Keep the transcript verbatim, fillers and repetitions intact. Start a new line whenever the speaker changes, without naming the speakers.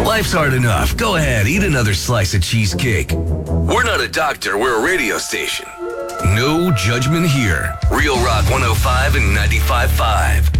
Life's hard enough. Go ahead, eat another slice of cheesecake. We're not a doctor, we're a radio station. No judgment here. Real Rock one oh five and ninety-five point five.